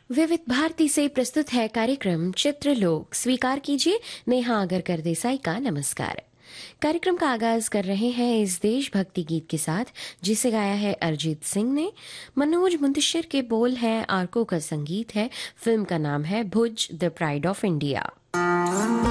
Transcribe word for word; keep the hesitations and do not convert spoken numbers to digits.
विविध भारती से प्रस्तुत है कार्यक्रम चित्रलोक। स्वीकार कीजिए नेहा अगरकर देसाई का नमस्कार। कार्यक्रम का आगाज कर रहे हैं इस देशभक्ति गीत के साथ, जिसे गाया है अरिजीत सिंह ने। मनोज मुंतशिर के बोल हैं, आरको का संगीत है। फिल्म का नाम है भुज द प्राइड ऑफ इंडिया।